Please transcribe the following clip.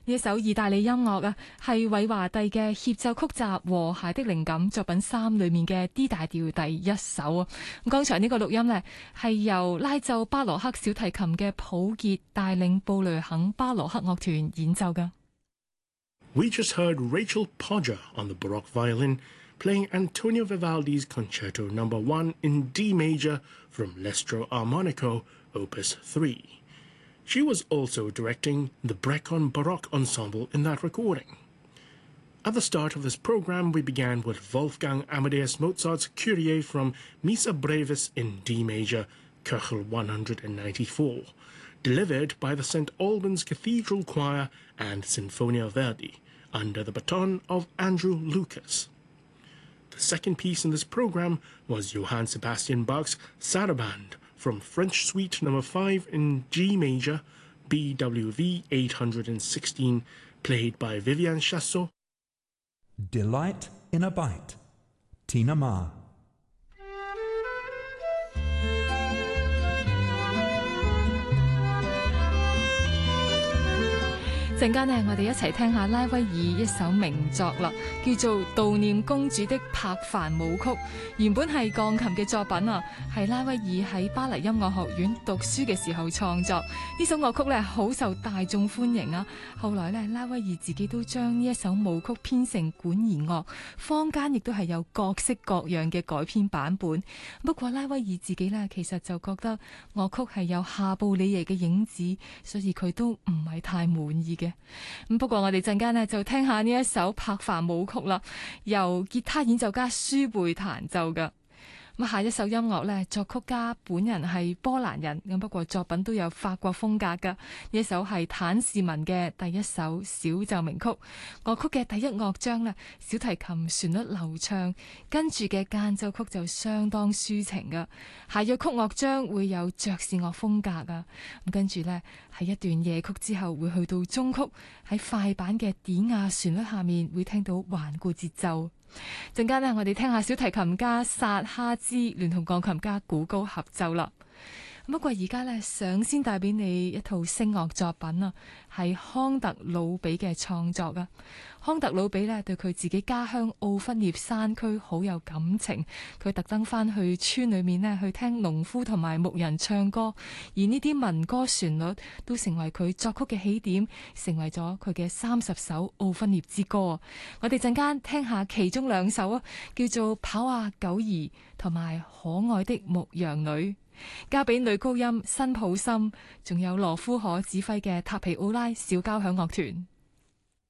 呢一首意大利音樂啊，係韋華第嘅協奏曲集《和諧的靈感》作品3裏面嘅 D 大調第一首啊。咁剛才呢個錄音呢，係由拉奏巴羅克小提琴嘅普傑帶領布雷肯巴羅克樂團演奏㗎。 We just heard Rachel Podger on the Baroque violin playing Antonio Vivaldi's Concerto No. 1 in D major from L'Estro Armonico, Opus 3. She was also directing the Brecon Baroque Ensemble in that recording. At the start of this program, we began with Wolfgang Amadeus Mozart's Kyrie from Missa Brevis in D major, Köchel 194, delivered by the St. Albans Cathedral Choir and Sinfonia Verdi, under the baton of Andrew Lucas. The second piece in this program was Johann Sebastian Bach's Sarabande from French Suite No. 5 in G major, BWV 816, played by Vivian Chassot. Delight in a Bite, Tina Ma. 陣間呢，我哋一齊聽下拉威爾一首名作啦，叫做《悼念公主的柏凡舞曲》。原本係鋼琴嘅作品啊，係拉威爾喺巴黎音樂學院讀書嘅時候創作。呢首樂曲呢，好受大眾歡迎啊。後來呢，拉威爾自己都將呢一首舞曲編成管弦樂，坊間亦都係有各式各樣嘅改編版本。不過拉威爾自己呢，其實就覺得樂曲係有夏布里耶嘅影子，所以佢都唔係太滿意嘅。不過我哋陣間呢就聽下呢一首柏凡舞曲啦，由吉他演奏家舒貝彈奏㗎。下一首音樂呢，作曲家本人係波蘭人，不過作品都有法國風格㗎。呢一首係坦士文嘅第一首小奏鳴曲，樂曲嘅第一樂章呢，小提琴旋律流暢，跟住嘅間奏曲就相當抒情㗎。下樂曲樂章會有爵士樂風格㗎。跟住呢，喺一段夜曲之後會去到中曲，喺快板嘅典雅旋律下面會聽到頑固節奏。陣間呢，我哋聽下小提琴家薩哈茲聯同鋼琴家古高合奏啦。不過而家呢，想先帶俾你一套聲樂作品啊，係康特魯比嘅創作啊。康特魯比呢，對佢自己家鄉奧芬涅山區好有感情，佢特登翻去村裏面呢，去聽農夫同埋牧人唱歌，而呢啲民歌旋律都成為佢作曲嘅起點，成為咗佢嘅30首奧芬涅之歌。我哋陣間聽下其中2首啊，叫做《跑啊狗兒》同埋《可愛的牧羊女》。交俾女高音辛普森，仲有羅夫可指揮嘅塔皮奧拉小交響樂團。